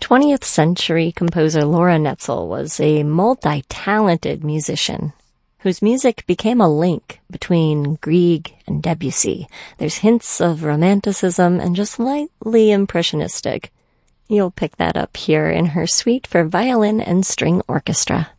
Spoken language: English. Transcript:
20th century composer Laura Netzel was a multi-talented musician whose music became a link between Grieg and Debussy. There's hints of romanticism and just lightly impressionistic. You'll pick that up here in her suite for violin and string orchestra.